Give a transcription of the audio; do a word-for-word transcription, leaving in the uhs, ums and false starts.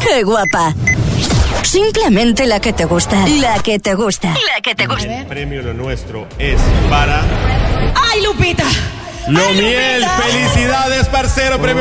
¡Qué guapa! Simplemente la que te gusta. La que te gusta. La que te gusta. El premio Lo Nuestro es para... ¡Ay, Lupita! Lo ¡Ay, Miel. Lupita! Felicidades, parcero. Premio